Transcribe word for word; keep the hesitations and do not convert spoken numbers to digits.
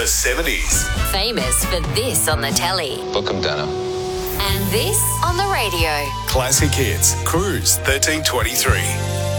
The seventies. Famous for this on the telly. Book 'em, Dano. And this on the radio. Classic hits. Cruise thirteen twenty-three.